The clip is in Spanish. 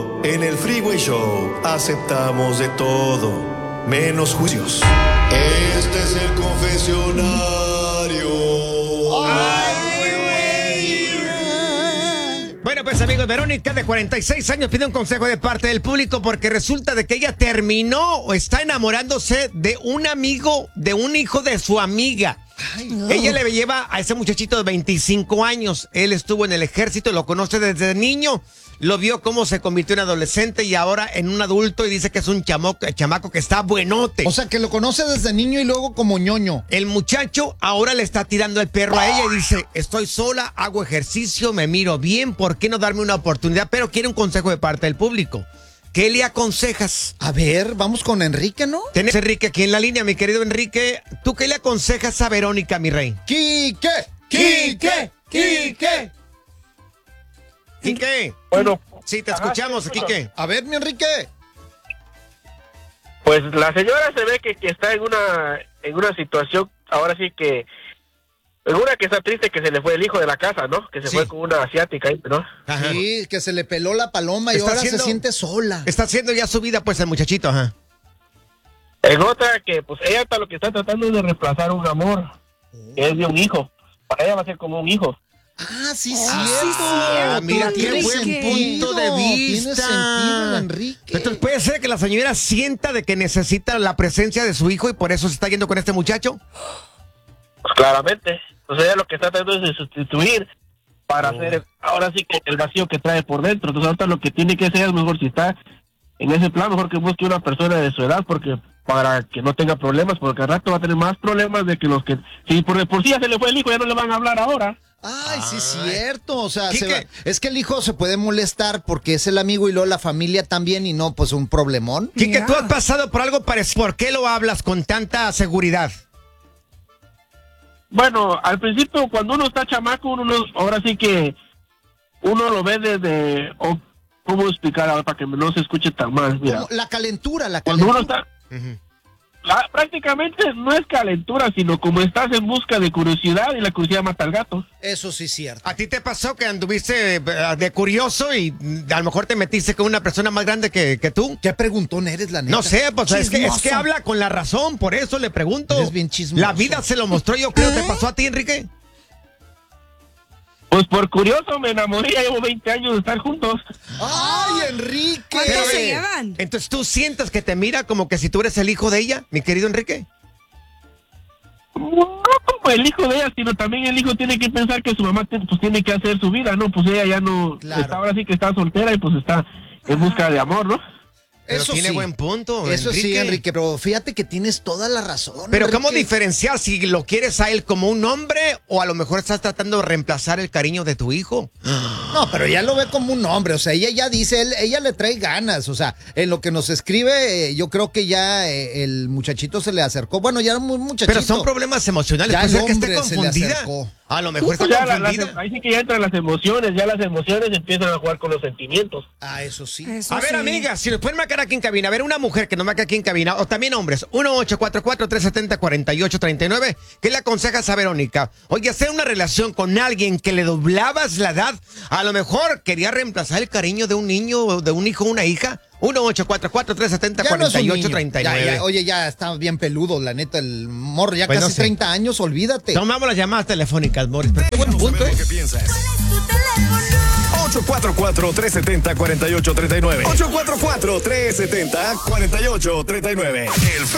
todo. En el Freeway Show aceptamos de todo, menos juicios. Este es el confesionario. Bueno, pues amigos, Verónica de 46 años pide un consejo de parte del público porque resulta de que ella terminó o está enamorándose de un amigo, de un hijo de su amiga. Ay, no. Ella le lleva a ese muchachito de 25 años. Él estuvo en el ejército, lo conoce desde niño. Lo vio cómo se convirtió en adolescente y ahora en un adulto y dice que es un chamaco que está buenote. O sea, que lo conoce desde niño y luego como ñoño. El muchacho ahora le está tirando el perro a ella y dice, estoy sola, hago ejercicio, me miro bien, ¿por qué no darme una oportunidad? Pero quiere un consejo de parte del público. ¿Qué le aconsejas? A ver, vamos con Enrique, ¿no? Tenés a Enrique aquí en la línea, mi querido Enrique. ¿Tú qué le aconsejas a Verónica, mi rey? ¡Quique! Quique. Bueno. Sí, te escuchamos, Quique. A ver, mi Enrique. Pues la señora se ve que está en una situación, ahora sí que, en una que está triste que se le fue el hijo de la casa, ¿no? Que se fue con una asiática, ¿no? Ajá. Sí, que se le peló la paloma y ahora se siente sola. Está haciendo ya su vida, pues, el muchachito, ajá. En otra que, pues, ella hasta lo que está tratando es de reemplazar un amor, que es de un hijo. Para ella va a ser como un hijo. Ah, sí, cierto. Ah, mira, qué buen punto de vista. Tiene sentido, Enrique. Entonces, ¿puede ser que la señora sienta de que necesita la presencia de su hijo y por eso se está yendo con este muchacho? Pues claramente. Pues ella lo que está tratando es de sustituir para hacer, ahora sí que el vacío que trae por dentro. Entonces, ahorita lo que tiene que hacer es mejor, si está en ese plan, mejor que busque una persona de su edad, porque para que no tenga problemas, porque al rato va a tener más problemas de que los que, si por sí ya se le fue el hijo, ya no le van a hablar ahora. Ay, sí es cierto, o sea, es que el hijo se puede molestar porque es el amigo y luego la familia también y no, pues un problemón. Quique, tú has pasado por algo parecido, ¿por qué lo hablas con tanta seguridad? Bueno, al principio cuando uno está chamaco, ahora sí que uno lo ve desde, ¿cómo explicar ahora para que no se escuche tan mal? Mira, la calentura. Cuando uno está... prácticamente no es calentura, sino como estás en busca de curiosidad y la curiosidad mata al gato. Eso sí es cierto. ¿A ti te pasó que anduviste de curioso y a lo mejor te metiste con una persona más grande que tú? ¿Qué preguntón eres, la neta? No sé, pues es que habla con la razón, por eso le pregunto. Eres bien chismoso. La vida se lo mostró, yo creo. ¿Te pasó a ti, Enrique? Pues por curioso me enamoré, ya llevo 20 años de estar juntos. ¡Ay, Enrique! ¿Cuánto se llevan? Entonces, ¿tú sientes que te mira como que si tú eres el hijo de ella, mi querido Enrique? No como el hijo de ella, sino también el hijo tiene que pensar que su mamá pues tiene que hacer su vida, ¿no? Pues ella ya no, está, ahora sí que está soltera y pues está en busca de amor, ¿no? Pero eso tiene sí. buen punto, Eso Enrique. sí, Enrique, pero fíjate que tienes toda la razón. Pero Enrique. ¿cómo diferenciar si lo quieres a él como un hombre o a lo mejor estás tratando de reemplazar el cariño de tu hijo? No, pero ya lo ve como un hombre, o sea, ella ya dice, ella le trae ganas, o sea, en lo que nos escribe, yo creo que ya el muchachito se le acercó, bueno, ya era un muchachito. Pero son problemas emocionales, ya puede ser el que esté hombre se le confundida. acercó. A lo mejor está Pues ya confundida. ahí sí que ya entran las emociones, ya las emociones empiezan a jugar con los sentimientos. Ah, eso sí. A ver, amigas, si nos pueden marcar aquí en cabina, a ver, una mujer que nos marca aquí en cabina, o también hombres, 1-844-370-4839, ¿qué le aconsejas a Verónica? Oye, hacer una relación con alguien que le doblabas la edad, a lo mejor quería reemplazar el cariño de un niño, de un hijo o una hija. 1-844-370-4839. Oye, ya está bien peludo, la neta, el morro, ya Pues casi no sé. 30 años, olvídate. Tomamos las llamadas telefónicas, Boris. Pero qué buen punto, ¿eh? ¿Qué piensas? ¿Cuál es tu teléfono? 844-370-4839. 844-370-4839.